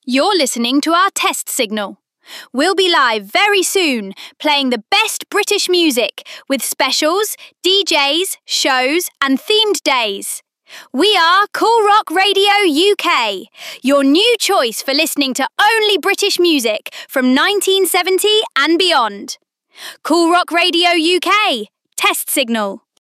You're listening to our test signal. We'll be live very soon, playing the best British music with specials, DJs, shows and themed days. We are Cool Rock Radio UK, your new choice for listening to only British music from 1970 and beyond. Cool Rock Radio UK, test signal.